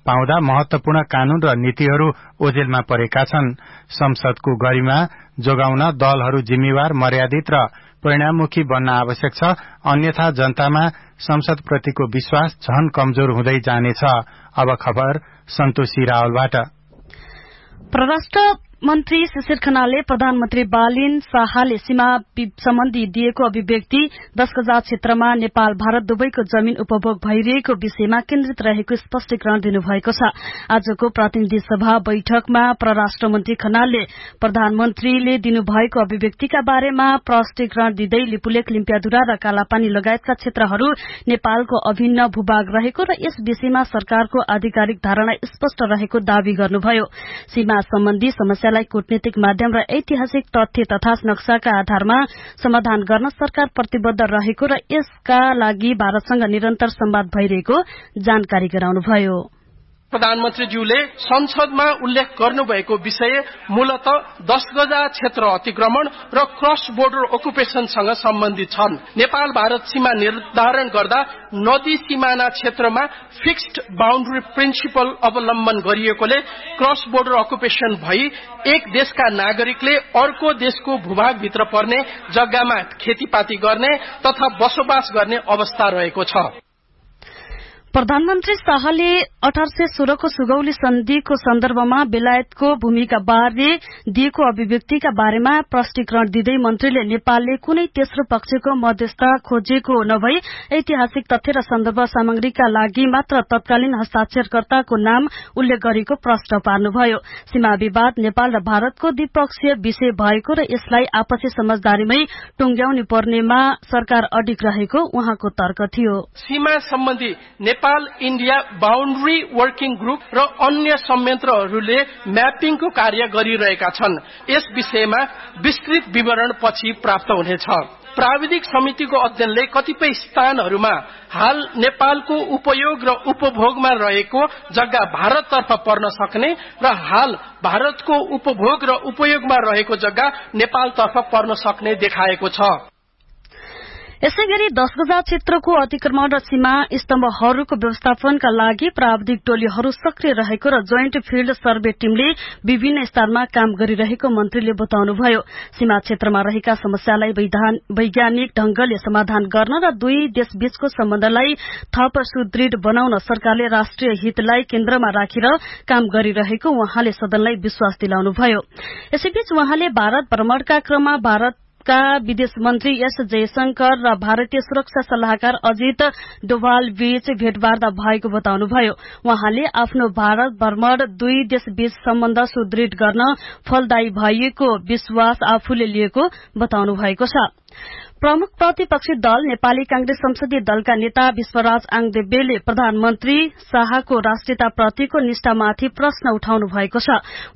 पाउँदा महत्वपूर्ण कानून र नीतिहरू ओझेलमा परेका छन्। संसदको गरिमा जोगाउन दलहरू जिम्मेवार, मर्यादित र परिणाममुखी बन्न आवश्यक छ, अन्यथा जनतामा संसदप्रतिको विश्वास झन कमजोर हुँदै जानेछ। अब खबर सन्तोषी रावलबाट। परराष्ट्र मन्त्री शिशिर खनालले प्रधानमन्त्री बालिन शाहले सीमा सम्बन्धी दिएको अभिव्यक्ति 10 गजा क्षेत्रमा नेपाल भारत दुवैको जमीन उपभोग भइरहेको विषयमा केन्द्रित रहेको स्पष्टीकरण दिनुभएको छ। आजको प्रतिनिधि सभा बैठकमा परराष्ट्र मन्त्री खनालले प्रधानमन्त्रीले दिनुभएको अभिव्यक्तिका बारेमा स्पष्टीकरण दिँदै लिपुलेख, लिम्पियाधुरा र कालापानी लगायतका क्षेत्रहरू नेपालको अभिन्न भूभाग रहेको र यस विषयमा सरकारको आधिकारिक धारणा स्पष्ट रहेको दावी गर्नुभयो। सीमा सम्बन्धी समस्यालाई कूटनीतिक माध्यम र ऐतिहासिक तथ्य तथा नक्साका आधारमा समाधान गर्न सरकार प्रतिबद्ध रहेको र यसका लागि भारतसँग निरन्तर संवाद भइरहेको जानकारी गराउनुभयो। प्रधानमन्त्रीज्यूले संसदमा उल्लेख गर्नुभएको विषय मूलत 10 गजा क्षेत्र अतिक्रमण र क्रस बोर्डर ओकुपेशनसँग सम्बन्धित छन्। नेपाल भारत सीमा निर्धारण गर्दा नदी सिमाना क्षेत्रमा फिक्स्ड बाउन्ड्री प्रिन्सिपल अवलम्बन गरिएकोले क्रस बोर्डर ओकुपेशन भई एक देशका नागरिकले अर्को देशको भूभागभित्र पर्ने जग्गामा खेतीपाती गर्ने तथा बसोबास गर्ने अवस्था रहेको छ। प्रधानमन्त्री शाहले 1816 को सुगौली सन्धिको सन्दर्भमा बेलायतको भूमिका बारे दिएको अभिव्यक्तिका बारेमा स्पष्टीकरण दिँदै मन्त्रीले नेपालले कुनै तेस्रो पक्षको मध्यस्थता खोजेको नभई ऐतिहासिक तथ्य र सन्दर्भ सामग्रीका लागि मात्र तत्कालीन हस्ताक्षरकर्ताको नाम उल्लेख गरेको प्रश्न पार्नुभयो। सीमा विवाद नेपाल र भारतको द्विपक्षीय विषय भएको र यसलाई आपसी समझदारीमै टुंग्याउनु पर्नेमा सरकार अडिग रहेको उहाँको तर्क थियो। सीमा सम्बन्धी Nepal India boundary working group र अन्य संयन्त्रहरूले म्यापिङको कार्य गरिरहेका छन्। यस विषयमा विस्तृत विवरण पछि प्राप्त हुनेछ। प्राविधिक समितिको अध्ययनले कतिपय स्थानहरूमा हाल नेपालको उपयोग र उपभोगमा रहेको जग्गा भारततर्फ पर्न सक्ने र हाल भारतको उपभोग र उपयोगमा रहेको जग्गा नेपालतर्फ पर्न सक्ने देखाएको छ। यसैगरी 10 गजा क्षेत्रको अतिक्रमण र सीमा स्तम्भहरूको व्यवस्थापनका लागि प्राविधिक टोलीहरू सक्रिय रहेको र जोइन्ट फिल्ड सर्वे टीमले विभिन्न स्तरमा काम गरिरहेको मन्त्रीले बताउनुभयो। सीमा क्षेत्रमा रहेका समस्यालाई वैज्ञानिक ढंगले समाधान गर्न र दुई देशबीचको सम्बन्धलाई थप सुदृढ़ बनाउन सरकारले राष्ट्रिय हितलाई केन्द्रमा राखेर काम गरिरहेको उहाँले सदनलाई विश्वास दिलाउनुभयो। यसैबीच उहाँले भारत भ्रमणका क्रममा भारतका विदेश मन्त्री एस जयशंकर र भारतीय सुरक्षा सल्लाहकार अजित डोभाल बीच भेटवार्ता भएको बताउनुभयो। उहाँले आफ्नो भारत भ्रमण दुई देशबीच सम्बन्ध सुदृढ़ गर्न फलदायी भएको विश्वास आफूले लिएको बताउनु भएको छ। प्रमुख प्रतिपक्षी दल नेपाली कांग्रेस संसदीय दलका नेता विश्वराज आङदेब्येले प्रधानमन्त्री शाहको राष्ट्रियताप्रतिको निष्ठामाथि प्रश्न उठाउनु भएको छ।